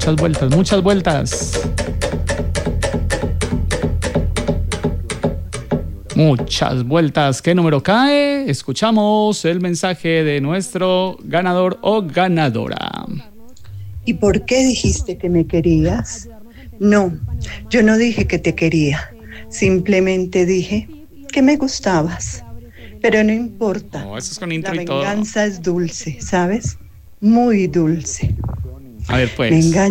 muchas vueltas, muchas vueltas. Muchas vueltas. ¿Qué número cae? Escuchamos el mensaje de nuestro ganador o ganadora. ¿Y por qué dijiste que me querías? No, yo no dije que te quería. Simplemente dije que me gustabas. Pero no importa. No, eso es con intro y todo. La venganza es dulce, ¿sabes? Muy dulce. A ver, pues. Me engañas.